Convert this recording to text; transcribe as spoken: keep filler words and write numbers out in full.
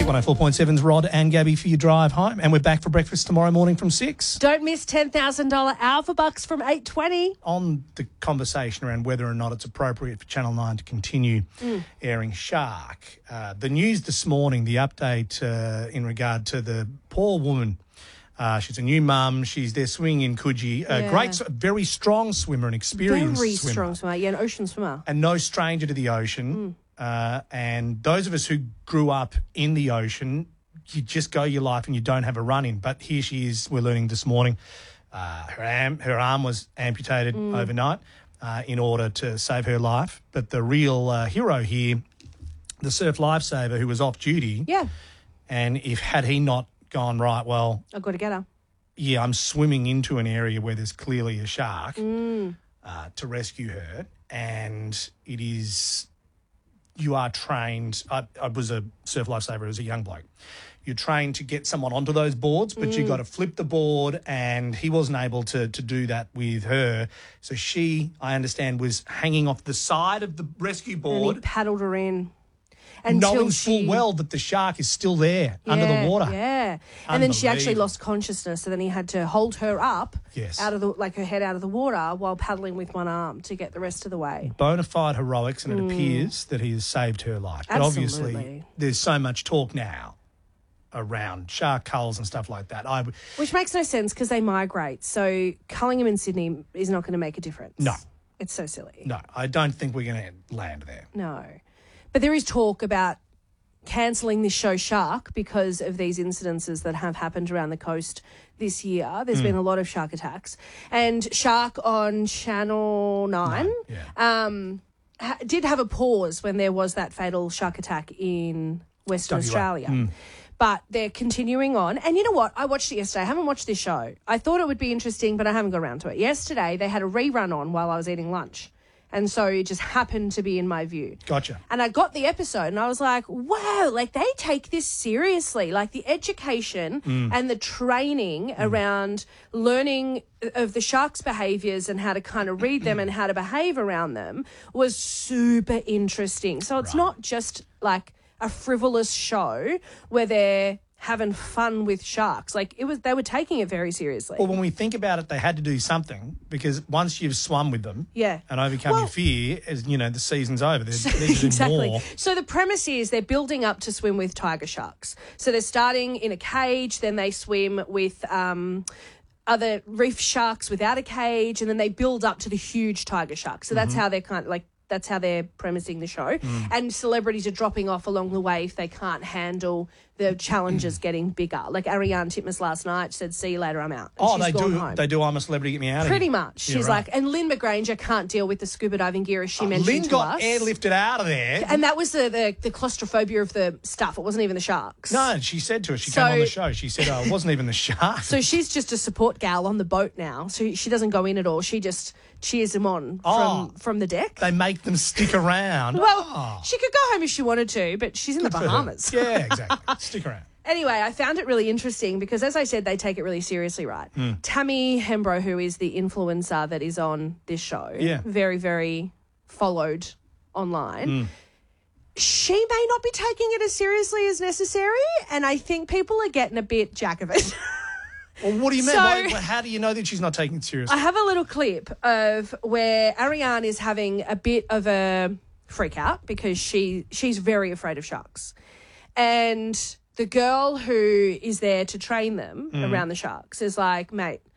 Hit one oh four point seven's Rod and Gabby for your drive home. And we're back for breakfast tomorrow morning from six. Don't miss ten thousand dollars Alpha Bucks from eight twenty. On the conversation around whether or not it's appropriate for Channel nine to continue mm. airing Shark, uh, the news this morning, the update uh, in regard to the poor woman. Uh, she's a new mum. She's there swimming in Coogee. A Yeah. great, very strong swimmer, an experienced Very swimmer. strong swimmer. Yeah, an ocean swimmer. And no stranger to the ocean. Mm. Uh, and those of us who grew up in the ocean, you just go your life and you don't have a run in. But here she is, we're learning this morning, uh, her, am, her arm was amputated mm. overnight uh, in order to save her life. But the real uh, hero here, the surf lifesaver who was off duty. Yeah. And if had he not gone, right, well, I've got to get her. Yeah, I'm swimming into an area where there's clearly a shark mm. uh, to rescue her. And it is... You are trained, I, I was a surf lifesaver as a young bloke. You're trained to get someone onto those boards, but mm. you've got to flip the board, and he wasn't able to to do that with her. So she, I understand, was hanging off the side of the rescue board. And he paddled her in. Until knowing she... full well that the shark is still there yeah, under the water. Yeah. And then she actually lost consciousness, so then he had to hold her up, yes. out of the like her head out of the water while paddling with one arm to get the rest of the way. Bona fide heroics, and it mm. appears that he has saved her life. But Absolutely. obviously there's so much talk now around shark culls and stuff like that. I, Which makes no sense because they migrate. So Cullingham and Sydney is not going to make a difference. No. It's so silly. No, I don't think we're going to land there. No. But there is talk about cancelling this show Shark because of these incidences that have happened around the coast this year. There's mm. been a lot of shark attacks. And Shark on Channel nine no, yeah. um, ha- did have a pause when there was that fatal shark attack in Western W A. Australia. Mm. But they're continuing on. And you know what? I watched it yesterday. I haven't watched this show. I thought it would be interesting, but I haven't got around to it. Yesterday, they had a rerun on while I was eating lunch. And so it just happened to be in my view. Gotcha. And I got the episode and I was like, wow, like they take this seriously. Like the education mm. and the training mm. around learning of the sharks' behaviours and how to kind of read them and how to behave around them was super interesting. So it's right. not just like a frivolous show where they're having fun with sharks. Like it was, they were taking it very seriously. Well, when we think about it, they had to do something because once you've swum with them, yeah, and overcome well, your fear, as you know, the season's over. There's, there's exactly. more. So the premise is they're building up to swim with tiger sharks. So they're starting in a cage, then they swim with um, other reef sharks without a cage, and then they build up to the huge tiger sharks. So that's mm-hmm. how they're kind of like. That's how they're premising the show. Mm. And celebrities are dropping off along the way if they can't handle the challenges getting bigger. Like Ariane Titmus last night said, see you later, I'm out. And oh, she's they gone do. home. They do. I'm a celebrity, get me out of Pretty here. much. Yeah, She's right. like, and Lynn McGranger can't deal with the scuba diving gear as she oh, mentioned Lynn to got us. airlifted out of there. And that was the, the, the claustrophobia of the stuff. It wasn't even the sharks. No, she said to us, she so, came on the show, she said, oh, it wasn't even the sharks. So she's just a support gal on the boat now. So she doesn't go in at all. She just cheers them on oh, from, from the deck. They make them stick around. Well, oh. she could go home if she wanted to, but she's in Good the Bahamas. Yeah, exactly. Stick around. Anyway, I found it really interesting because, as I said, they take it really seriously, right? Mm. Tammy Hembro, who is the influencer that is on this show, yeah. very, very followed online, mm. she may not be taking it as seriously as necessary, and I think people are getting a bit jack of it. Well, what do you mean? So, Why, how do you know that she's not taking it seriously? I have a little clip of where Ariane is having a bit of a freak out because she she's very afraid of sharks. And the girl who is there to train them mm. around the sharks is like, mate,